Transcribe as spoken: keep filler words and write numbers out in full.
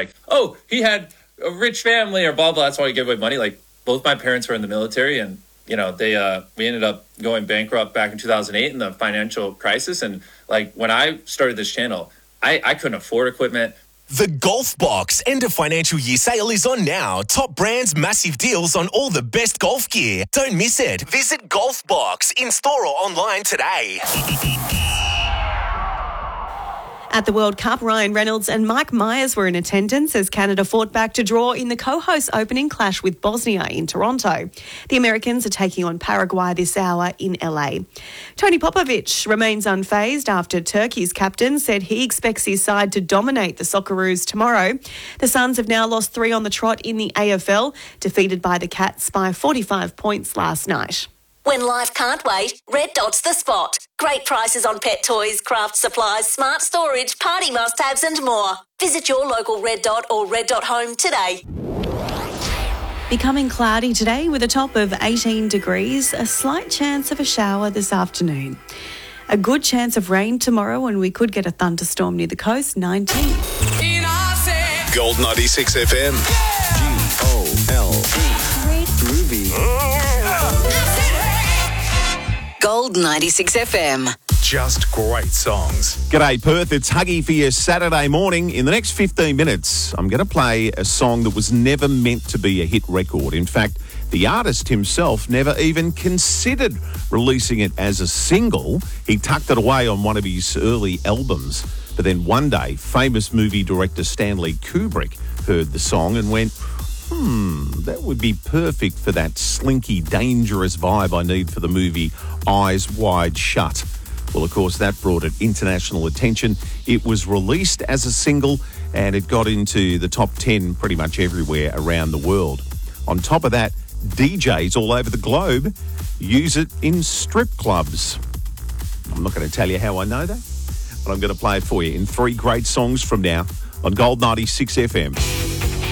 like, oh, he had a rich family or blah, blah. That's why he gave away money. Like, both my parents were in the military, and, you know, they uh, we ended up going bankrupt back in two thousand eight in the financial crisis. And, like, when I started this channel, I, I couldn't afford equipment. The Golf Box end of financial year sale is on now. Top brands, massive deals on all the best golf gear. Don't miss it. Visit Golf Box in store or online today. At the World Cup, Ryan Reynolds and Mike Myers were in attendance as Canada fought back to draw in the co-host opening clash with Bosnia in Toronto. The Americans are taking on Paraguay this hour in L A. Tony Popovic remains unfazed after Turkey's captain said he expects his side to dominate the Socceroos tomorrow. The Suns have now lost three on the trot in the A F L, defeated by the Cats by forty-five points last night. When life can't wait, Red Dot's the spot. Great prices on pet toys, craft supplies, smart storage, party must-haves and more. Visit your local Red Dot or Red Dot Home today. Becoming cloudy today with a top of eighteen degrees, a slight chance of a shower this afternoon. A good chance of rain tomorrow, and we could get a thunderstorm near the coast, nineteen. Gold ninety-six F M. G O L E. Groovy. Gold ninety-six F M. Just great songs. G'day Perth, it's Huggy for your Saturday morning. In the next fifteen minutes, I'm going to play a song that was never meant to be a hit record. In fact, the artist himself never even considered releasing it as a single. He tucked it away on one of his early albums. But then one day, famous movie director Stanley Kubrick heard the song and went, Hmm, that would be perfect for that slinky, dangerous vibe I need for the movie Eyes Wide Shut. Well, of course, that brought it international attention. It was released as a single and it got into the top ten pretty much everywhere around the world. On top of that, D Js all over the globe use it in strip clubs. I'm not going to tell you how I know that, but I'm going to play it for you in three great songs from now on Gold ninety-six F M.